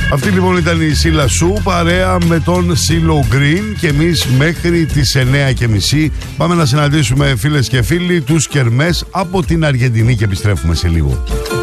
Αυτή λοιπόν ήταν η Σίλα Σου παρέα με τον Σίλο Γκριν και εμείς μέχρι τις 9:30 πάμε να συναντήσουμε φίλες και φίλοι τους Κερμές από την Αργεντινή και επιστρέφουμε σε λίγο.